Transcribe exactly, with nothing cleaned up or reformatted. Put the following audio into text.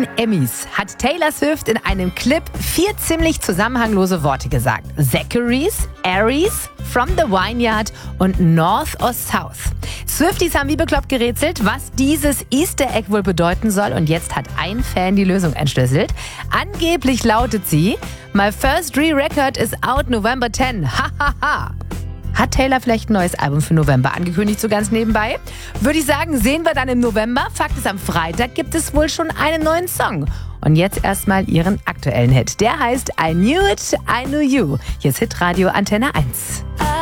den Emmys hat Taylor Swift in einem Clip vier ziemlich zusammenhanglose Worte gesagt. Zachary's, Aries, From the Vineyard und North or South. Swifties haben wie bekloppt gerätselt, was dieses Easter Egg wohl bedeuten soll, und jetzt hat ein Fan die Lösung entschlüsselt. Angeblich lautet sie: My first re-record is out November tenth. Ha ha ha. Hat Taylor vielleicht ein neues Album für November angekündigt, so ganz nebenbei? Würde ich sagen, sehen wir dann im November. Fakt ist, am Freitag gibt es wohl schon einen neuen Song. Und jetzt erstmal ihren aktuellen Hit. Der heißt I Knew It, I Knew You. Hier ist Hitradio Antenne eins.